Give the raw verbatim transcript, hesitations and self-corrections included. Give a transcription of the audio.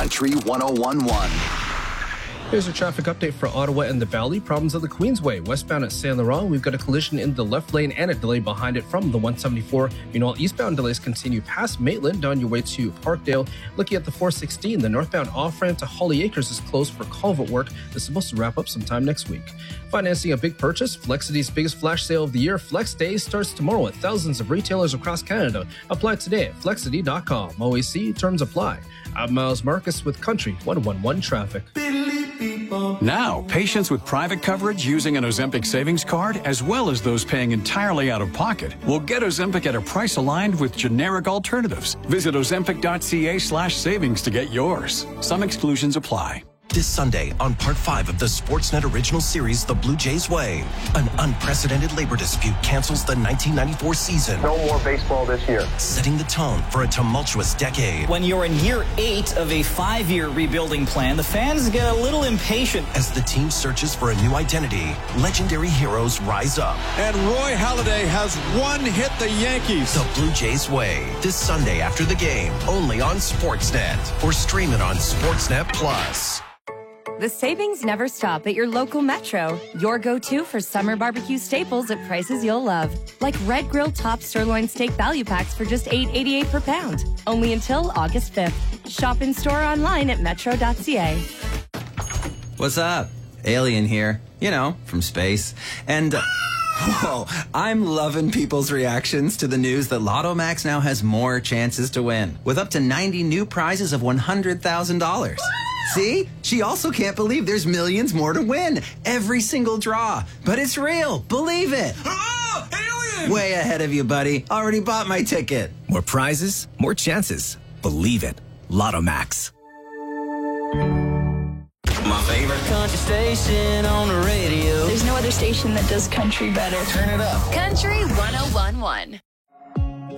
Country one oh one point one. Here's a traffic update for Ottawa and the Valley. Problems at the Queensway. Westbound at Saint Laurent, we've got a collision in the left lane and a delay behind it from the one seventy-four. Meanwhile, eastbound delays continue past Maitland on your way to Parkdale. Looking at the four sixteen, the northbound off-ramp to Holly Acres is closed for culvert work. This is supposed to wrap up sometime next week. Financing a big purchase? Flexity's biggest flash sale of the year, Flex Day, starts tomorrow at thousands of retailers across Canada. Apply today at flexity dot com. O A C terms apply. I'm Miles Marcus with Country one oh one one Traffic. Now, patients with private coverage using an Ozempic savings card, as well as those paying entirely out of pocket, will get Ozempic at a price aligned with generic alternatives. Visit ozempic dot c a slash savings to get yours. Some exclusions apply. This Sunday on Part five of the Sportsnet original series, The Blue Jays Way, an unprecedented labor dispute cancels the nineteen ninety-four season. No more baseball this year. Setting the tone for a tumultuous decade. When you're in year eight of a five-year rebuilding plan, the fans get a little impatient. As the team searches for a new identity, legendary heroes rise up. And Roy Halladay has one hit the Yankees. The Blue Jays Way, this Sunday after the game, only on Sportsnet, or stream it on Sportsnet Plus. The savings never stop at your local Metro. Your go-to for summer barbecue staples at prices you'll love. Like Red Grill Top Sirloin Steak Value Packs for just eight eighty-eight per pound. Only until August fifth. Shop in store or online at metro dot c a. What's up? Alien here. You know, from space. And... Uh, whoa, I'm loving people's reactions to the news that Lotto Max now has more chances to win. With up to ninety new prizes of one hundred thousand dollars. See? She also can't believe there's millions more to win. Every single draw. But it's real. Believe it. Oh, alien! Way ahead of you, buddy. Already bought my ticket. More prizes, more chances. Believe it. Lotto Max. My favorite country station on the radio. There's no other station that does country better. Turn it up. Country one oh one point one.